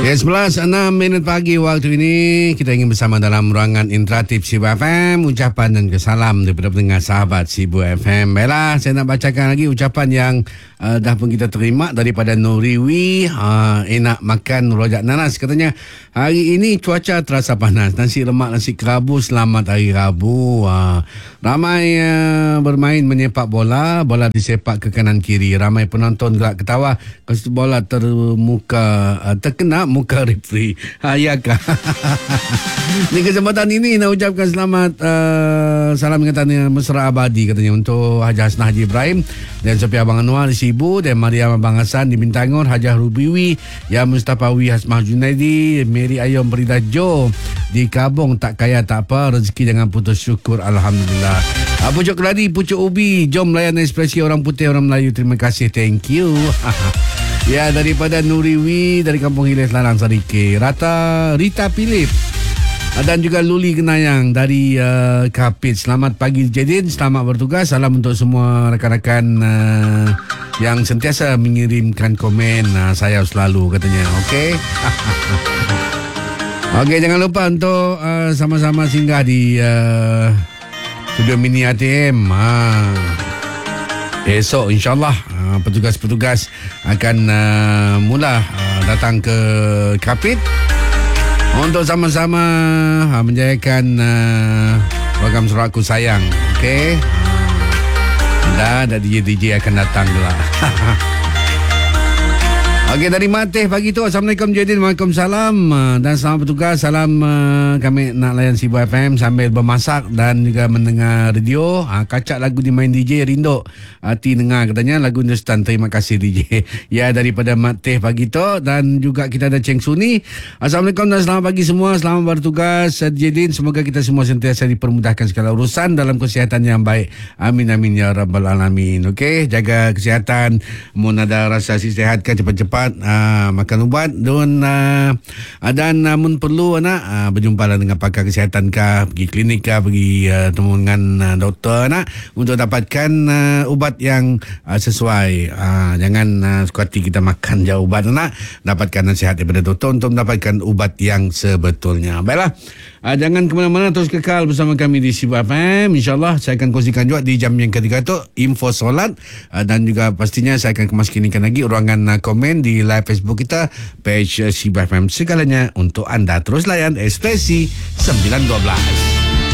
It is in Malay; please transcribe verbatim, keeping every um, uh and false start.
Ya, sebelas enam minit pagi waktu ini kita ingin bersama dalam ruangan interaktif Sibu F M, ucapan dan kesalam daripada pendengar sahabat Sibu F M. Baiklah, saya nak bacakan lagi ucapan yang uh, dah pun kita terima daripada Nuriwi. Uh, enak makan rojak nanas, katanya hari ini cuaca terasa panas, nasi lemak, nasi kerabu, selamat hari Rabu. Uh, ramai uh, bermain menyepak bola, bola disepak ke kanan kiri, ramai penonton gerak ketawa kasi bola termuka uh, terkena muka referee. Hayakah. Di kesempatan ini nak ucapkan selamat uh, salam ingatan mesra abadi katanya untuk Haji Hasnah Haji Ibrahim dan Sophia Abang Anwar di Sibu, dan Mariam Abang Hasan di Bintangor, Hajah Rubiwi, Ya Mustafawi Hasmah Junaidi, Mary Ayom Berida Jo di Kabung. Tak kaya tak apa, rezeki jangan putus syukur, alhamdulillah. uh, Pucuk keladi, pucuk ubi, jom layan ekspresi orang putih orang Melayu. Terima kasih, thank you. Ya, daripada Nuriwi dari Kampung Hilir Selarang Sarike, Rata Rita Philip dan juga Luli Genayang dari uh, Kapit. Selamat pagi Jedin, selamat bertugas. Salam untuk semua rakan-rakan uh, yang sentiasa mengirimkan komen. Uh, saya selalu katanya. Okey. Okey, jangan lupa untuk uh, sama-sama singgah di uh, studio mini A T M. Uh, esok insyaAllah uh, petugas-petugas akan uh, mula uh, datang ke Kapit untuk sama-sama uh, menjayakan uh, program Suratku Sayang. Okey. Uh, dah ada D J D J akan datang pula. Okey, dari Mateh pagi tu. Assalamualaikum Jadin. Waalaikumsalam. Uh, dan selamat bertugas. Salam uh, kami nak layan Sibu F M sambil bermasak dan juga mendengar radio. Uh, kacak lagu dimain D J Rindu hati dengar katanya lagu Hindustan. Terima kasih D J. Ya, daripada Mateh pagi tu. Dan juga kita ada Cheng Suni. Assalamualaikum dan selamat pagi semua. Selamat bertugas Jadin. Semoga kita semua sentiasa dipermudahkan segala urusan dalam kesihatan yang baik. Amin amin ya rabbal alamin. Okey, jaga kesihatan. Mun ada rasa sihat kan cepat-cepat Uh, makan ubat dan uh, dan namun uh, perlu anak uh, berjumpalah dengan pakar kesihatan kah, pergi klinik kah, pergi uh, temu dengan uh, doktor anak untuk dapatkan uh, ubat yang uh, sesuai. Uh, jangan uh, suka hati kita makan jauh ubat anak, dapatkan nasihat daripada doktor untuk mendapatkan ubat yang sebetulnya. Baiklah, uh, jangan ke mana-mana, terus kekal bersama kami di Sibu F M. InsyaAllah saya akan kongsikan juga di jam yang ketiga tu info solat, uh, dan juga pastinya saya akan kemaskinikan lagi ruangan uh, komen di live Facebook kita, page Sibu F M. Segalanya untuk anda. Terus layan Ekspresi sembilan dua belas.